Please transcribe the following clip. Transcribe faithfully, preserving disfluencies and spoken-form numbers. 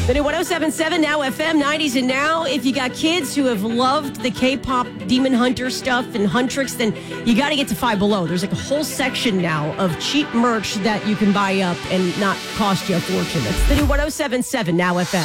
The new one oh seven point seven Now F M, nineties and Now. If you got kids who have loved the K-pop Demon Hunter stuff and Huntrix, then you got to get to Five Below. There's like a whole section now of cheap merch that you can buy up and not cost you a fortune. It's the new one oh seven point seven Now F M.